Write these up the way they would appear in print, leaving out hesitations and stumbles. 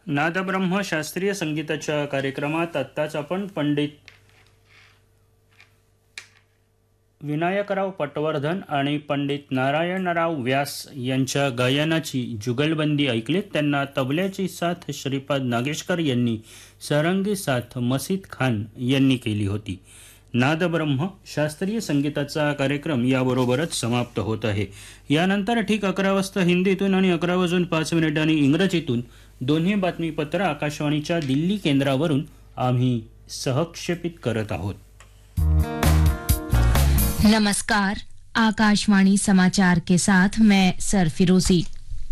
नादब्रह्म शास्त्रीय संगीताच्या कार्यक्रमात आत्ताच आपण पंडित विनायकराव पटवर्धन आणि पंडित नारायणराव व्यास यांच्या गायनाची जुगलबंदी ऐकलीत. त्यांना तबल्याची साथ श्रीपाद नागेशकर यांनी, सारंगी साथ मसीद खान यांनी केली होती. नादब्रह्म शास्त्रीय संगीताचा कार्यक्रम याबरोबरच समाप्त होत आहे. यानंतर ठीक 11 वाजता हिंदीतून आणि 11:05 इंग्रजीतून दोन्ही बातमीपत्र आकाशवाणीच्या दिल्ली केंद्रावरून आम्ही सहक्षेपित करत आहोत. नमस्कार, आकाशवाणी समाचार के साथ मैं सरफिरोजी।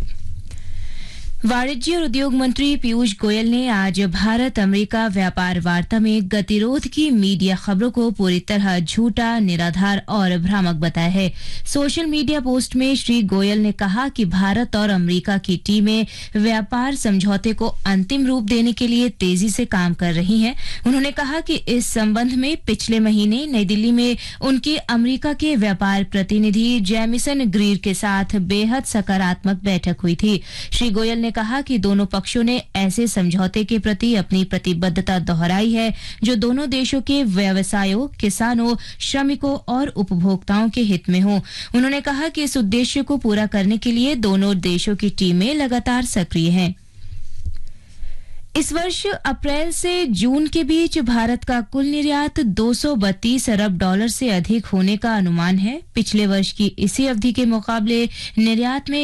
वाणिज्य और उद्योग मंत्री पीयूष गोयल ने आज भारत अमेरिका व्यापार वार्ता में गतिरोध की मीडिया खबरों को पूरी तरह झूठा, निराधार और भ्रामक बताया है। सोशल मीडिया पोस्ट में श्री गोयल ने कहा कि भारत और अमेरिका की टीमें व्यापार समझौते को अंतिम रूप देने के लिए तेजी से काम कर रही हैं। उन्होंने कहा कि इस संबंध में पिछले महीने नई दिल्ली में उनकी अमेरिका के व्यापार प्रतिनिधि जेमिसन ग्रीर के साथ बेहद सकारात्मक बैठक हुई थी। श्री गोयल ने कहा कि दोनों पक्षों ने ऐसे समझौते के प्रति अपनी प्रतिबद्धता दोहराई है जो दोनों देशों के व्यवसायों, किसानों, श्रमिकों और उपभोक्ताओं के हित में हो। उन्होंने कहा कि इस उद्देश्य को पूरा करने के लिए दोनों देशों की टीमें लगातार सक्रिय हैं। इस वर्ष अप्रैल से जून के बीच भारत का कुल निर्यात $232 अरब से अधिक होने का अनुमान है। पिछले वर्ष की इसी अवधि के मुकाबले निर्यात में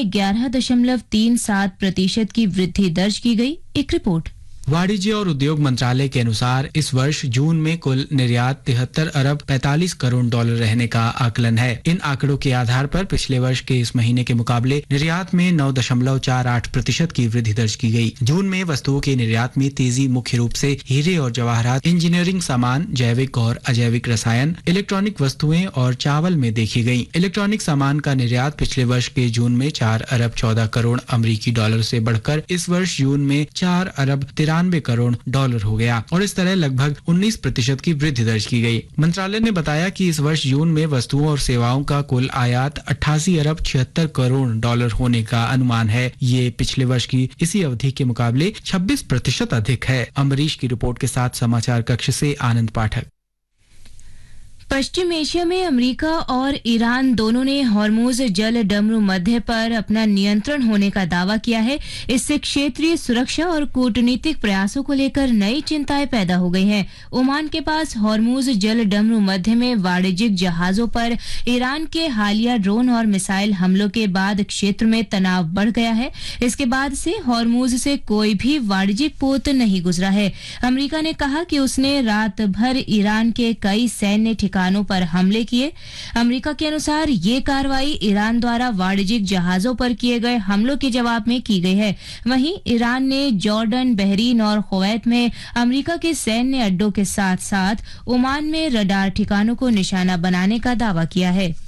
11.37% की वृद्धि दर्ज की गई। एक रिपोर्ट। वाणिज्य और उद्योग मंत्रालय के अनुसार इस वर्ष जून में कुल निर्यात $73 अरब 45 करोड़ रहने का आकलन है। इन आंकड़ों के आधार पर पिछले वर्ष के इस महीने के मुकाबले निर्यात में 9.48% की वृद्धि दर्ज की गई। जून में वस्तुओं के निर्यात में तेजी मुख्य रूप से हीरे और जवाहरात, इंजीनियरिंग सामान, जैविक और अजैविक रसायन, इलेक्ट्रॉनिक वस्तुएं और चावल में देखी गई। इलेक्ट्रॉनिक सामान का निर्यात पिछले वर्ष के जून में $4 अरब 14 करोड़ अमेरिकी डॉलर से बढ़कर इस वर्ष जून में $4 अरब 93 करोड़ हो गया और इस तरह लगभग 19% की वृद्धि दर्ज की गई। मंत्रालय ने बताया कि इस वर्ष जून में वस्तुओं और सेवाओं का कुल आयात $88 अरब 76 करोड़ होने का अनुमान है। ये पिछले वर्ष की इसी अवधि के मुकाबले 26% अधिक है। अमरीश की रिपोर्ट के साथ समाचार कक्ष से आनंद पाठक। पश्चिम एशिया में अमेरिका और ईरान दोनों ने हॉर्मुज जल डमरू मध्य पर अपना नियंत्रण होने का दावा किया है। इससे क्षेत्रीय सुरक्षा और कूटनीतिक प्रयासों को लेकर नई चिंताएं पैदा हो गई हैं। ओमान के पास हॉर्मुज जल डमरू मध्य में वाणिज्यिक जहाजों पर ईरान के हालिया ड्रोन और मिसाइल हमलों के बाद क्षेत्र में तनाव बढ़ गया है। इसके बाद से हॉर्मुज से कोई भी वाणिज्यिक पोत नहीं गुजरा है। अमेरिका ने कहा कि उसने रात भर ईरान के कई सैन्य ठिकानों पर हमले किए। अमेरिका के अनुसार ये कार्रवाई ईरान द्वारा वाणिज्यिक जहाजों पर किए गए हमलों के जवाब में की गई है। वहीं ईरान ने जॉर्डन, बहरीन और कुवैत में अमेरिका के सैन्य अड्डों के साथ साथ ओमान में रडार ठिकानों को निशाना बनाने का दावा किया है।